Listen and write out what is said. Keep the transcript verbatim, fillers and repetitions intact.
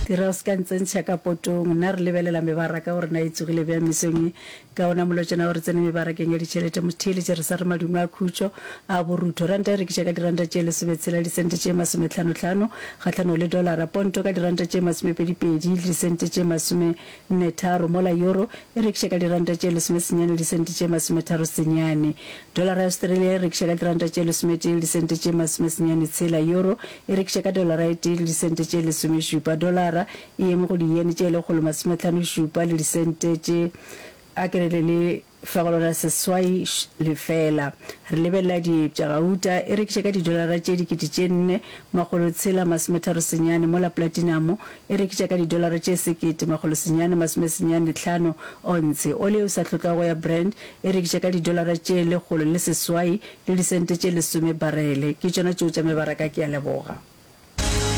tira se ka ntsentsha ka potong nna re lebelela mebaraka gore na itsogile bja mesong ka ona molotšana gore tsene mebarakeng ya ditšhelete mothile tše re sa re madumo a khutšo a borutho ranta e rekiša ka diranta tše lesometsela disente tše masometlhanotlhano kgatlhano le dolara ponto ka diranta tše masomepedipedi le disente tše masomennetharo mola euro e rekiša ka diranta tše lesomesenyane disente tše masometharo senyane dolara ya australia e rekiša ka diranta tše lesometee disente tše masomesenyane tshela euro e rekiša ka dolara e tee le disente tše lesomešupa dolara e eme go diene tše lekgolo masometlhano šupa le disente tše a kerele le fagolona seswai lefela re lebelela diepša gauta e rekiša ka didolara tše dikete tše nne magolo tshela masometharo senyane mola platinamo e rekiša ka didolara tše sekete magolo senyane masomesenyane hlano ontshe ole o sa tlhokago ya brand e rekiša ka didolara tše lekgolo le seswai le disente tše lesome barele ke tšona tšeo tša mebaraka ke ya leboga.